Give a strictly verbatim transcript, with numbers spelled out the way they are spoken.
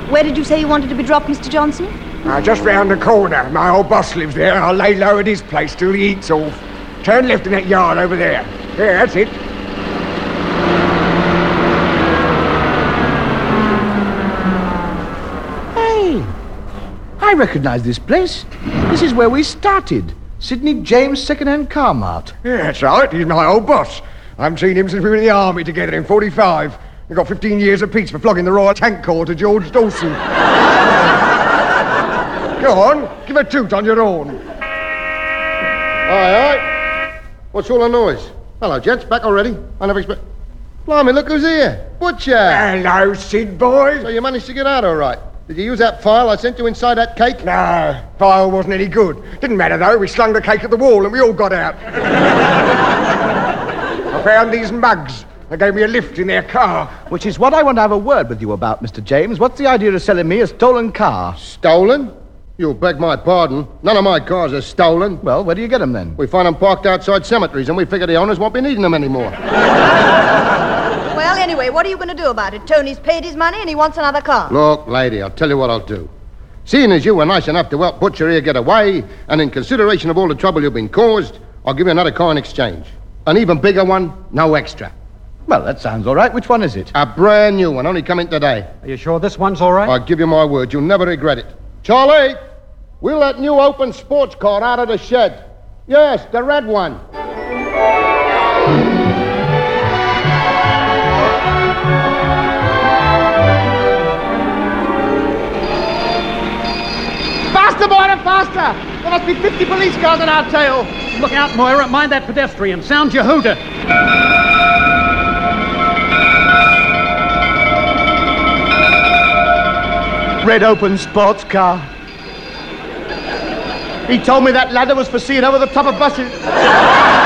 Where did you say you wanted to be dropped, Mister Johnson? Uh, just round the corner. My old boss lives there. I'll lay low at his place till he eats off. Turn left in that yard over there. Yeah, that's it. Hey, I recognize this place. This is where we started. Sidney James Second-Hand Car Mart. Yeah, that's right. He's my old boss. I haven't seen him since we were in the army together in forty-five. We got fifteen years apiece for flogging the Royal Tank Corps to George Dawson. Go on, give a toot on your own. Aye, aye. What's all the noise? Hello, gents. Back already? I never expect... Blimey, look who's here. Butcher. Hello, Sid boy. So you managed to get out all right. Did you use that file I sent you inside that cake? No, file wasn't any good. Didn't matter, though. We slung the cake at the wall and we all got out. I found these mugs. They gave me a lift in their car. Which is what I want to have a word with you about, Mister James. What's the idea of selling me a stolen car? Stolen? You'll beg my pardon. None of my cars are stolen. Well, where do you get them, then? We find them parked outside cemeteries, and we figure the owners won't be needing them anymore. Well, anyway, what are you going to do about it? Tony's paid his money and he wants another car. Look, lady, I'll tell you what I'll do. Seeing as you were nice enough to help Butcher here get away, and in consideration of all the trouble you've been caused, I'll give you another car in exchange. An even bigger one, no extra. Well, that sounds all right. Which one is it? A brand new one, only come in today. Are you sure this one's all right? I give you my word, you'll never regret it. Charlie, wheel that new open sports car out of the shed. Yes, the red one. Faster, boy, faster! There must be fifty police cars on our tail. Look out, Moira. Mind that pedestrian. Sound your hooter. Red open sports car. He told me that ladder was for seeing over the top of buses.